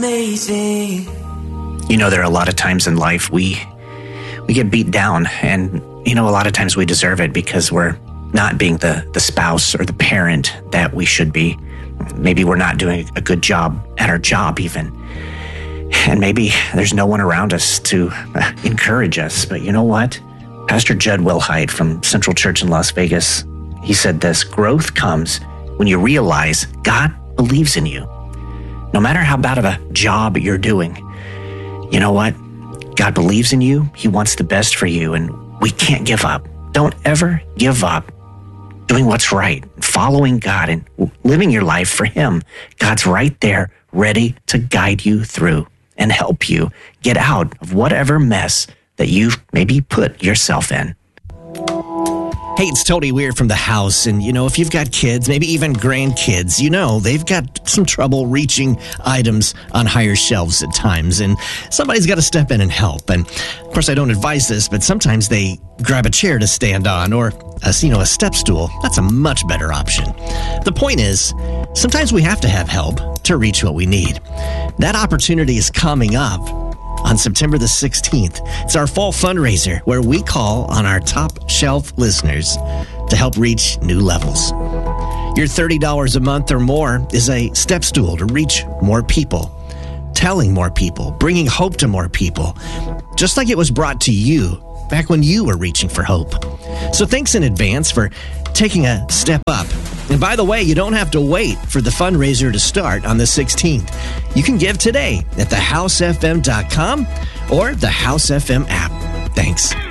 amazing. You know, there are a lot of times in life we get beat down, and, you know, a lot of times we deserve it because we're not being the spouse or the parent that we should be. Maybe we're not doing a good job at our job even. And maybe there's no one around us to encourage us. But you know what? Pastor Judd Wilhite from Central Church in Las Vegas, he said this: growth comes when you realize God believes in you. No matter how bad of a job you're doing, you know what? God believes in you. He wants the best for you, and we can't give up. Don't ever give up doing what's right, following God and living your life for Him. God's right there, ready to guide you through and help you get out of whatever mess that you've maybe put yourself in. Hey, it's Tony Weir from The House. And, you know, if you've got kids, maybe even grandkids, you know, they've got some trouble reaching items on higher shelves at times. And somebody's got to step in and help. And, of course, I don't advise this, but sometimes they grab a chair to stand on or, a step stool. That's a much better option. The point is, sometimes we have to have help to reach what we need. That opportunity is coming up on September the 16th. It's our fall fundraiser where we call on our top shelf listeners to help reach new levels. Your $30 a month or more is a step stool to reach more people, telling more people, bringing hope to more people, just like it was brought to you back when you were reaching for hope. So thanks in advance for taking a step up. And by the way, you don't have to wait for the fundraiser to start on the 16th. You can give today at thehousefm.com or the House FM app. Thanks.